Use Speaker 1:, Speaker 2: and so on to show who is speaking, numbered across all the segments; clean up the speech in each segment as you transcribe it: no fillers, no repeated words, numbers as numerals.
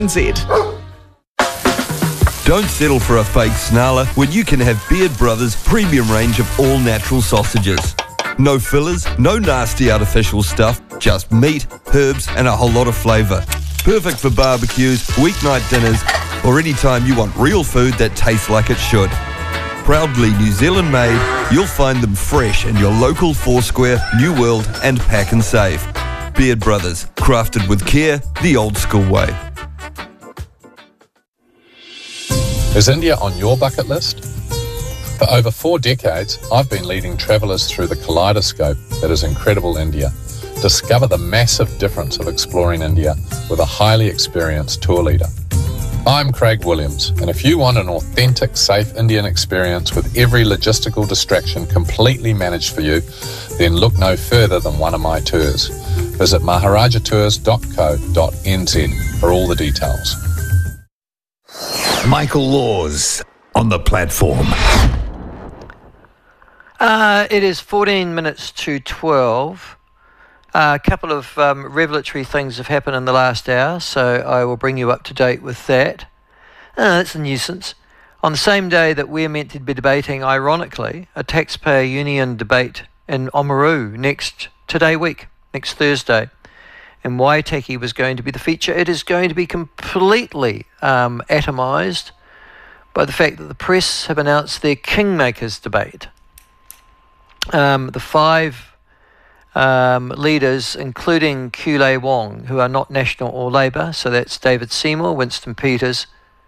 Speaker 1: Z.
Speaker 2: Don't settle for a fake snarler when you can have Beard Brothers' premium range of all-natural sausages. No fillers, no nasty artificial stuff, just meat, herbs and a whole lot of flavour. Perfect for barbecues, weeknight dinners or any time you want real food that tastes like it should. Proudly New Zealand made, you'll find them fresh in your local Foursquare, New World and Pack and Save. Beard Brothers, crafted with care, the old school way.
Speaker 3: Is India on your bucket list? For over 4 decades, I've been leading travellers through the kaleidoscope that is incredible India. Discover the massive difference of exploring India with a highly experienced tour leader. I'm Craig Williams, and if you want an authentic, safe Indian experience with every logistical distraction completely managed for you, then look no further than one of my tours. Visit maharajatours.co.nz for all the details.
Speaker 1: Michael Laws on the platform.
Speaker 4: It is 14 minutes to 12. A couple of revelatory things have happened in the last hour, so I will bring you up to date with that. That's a nuisance. On the same day that we're meant to be debating, ironically, a taxpayer union debate in Oamaru next Thursday. And Waitaki was going to be the feature. It is going to be completely atomised by the fact that the press have announced their Kingmakers debate. The 5 leaders, including Kulei Wong, who are not National or Labour, so that's David Seymour, Winston Peters,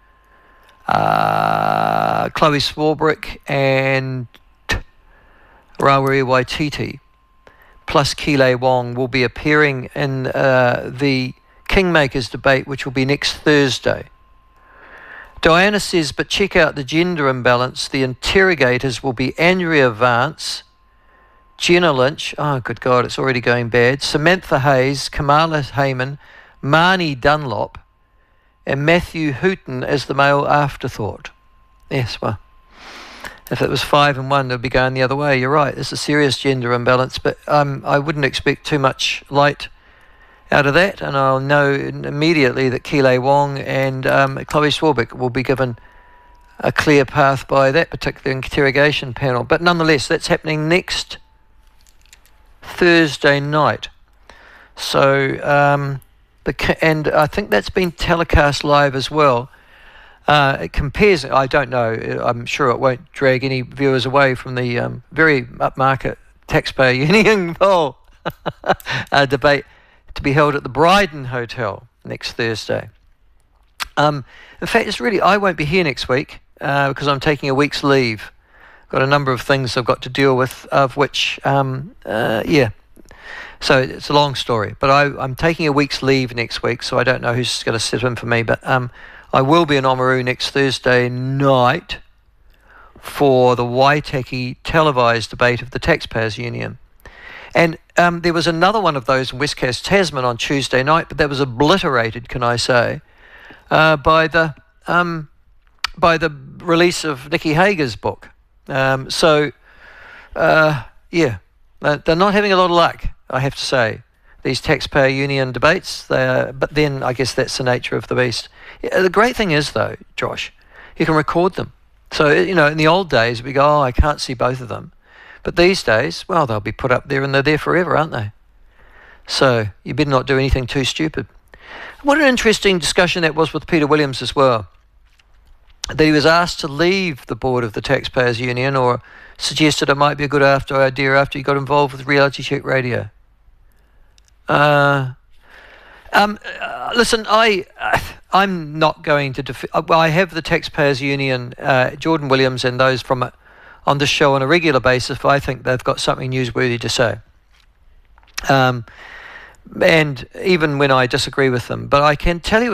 Speaker 4: Chloe Swarbrick and Rawiri Waititi, plus Kulei Wong, will be appearing in the Kingmakers debate, which will be next Thursday. Diana says, but check out the gender imbalance. The interrogators will be Andrea Vance, Jenna Lynch, oh good God, it's already going bad, Samantha Hayes, Kamala Hayman, Marnie Dunlop, and Matthew Hooton as the male afterthought. Yes, well, if it was 5 and 1, they'd be going the other way. You're right, there's a serious gender imbalance, but I wouldn't expect too much light out of that, and I'll know immediately that Kulei Wong and Chloe Swarbrick will be given a clear path by that particular interrogation panel. But nonetheless, that's happening next Thursday night. So, and I think that's been telecast live as well. It compares, I don't know, I'm sure it won't drag any viewers away from the very upmarket taxpayer union poll debate to be held at the Bryden Hotel next Thursday. In fact, it's really, I won't be here next week because I'm taking a week's leave. Got a number of things I've got to deal with, of which, yeah. So it's a long story, but I'm taking a week's leave next week, so I don't know who's going to sit in for me, but I will be in Oamaru next Thursday night for the Waitaki televised debate of the Taxpayers Union. And there was another one of those in West Coast Tasman on Tuesday night, but that was obliterated, can I say, by the release of Nikki Hager's book. Yeah, they're not having a lot of luck, I have to say, these taxpayer union debates. But then I guess that's the nature of the beast. The great thing is, though, Josh, you can record them. So, you know, in the old days, we go, oh, I can't see both of them. But these days, well, they'll be put up there and they're there forever, aren't they? So you better not do anything too stupid. What an interesting discussion that was with Peter Williams as well. That he was asked to leave the board of the Taxpayers Union, or suggested it might be a good idea after he got involved with Reality Check Radio. Listen, I'm not going to I have the Taxpayers Union, Jordan Williams and those from on this show on a regular basis if I think they've got something newsworthy to say. And even when I disagree with them. But I can tell you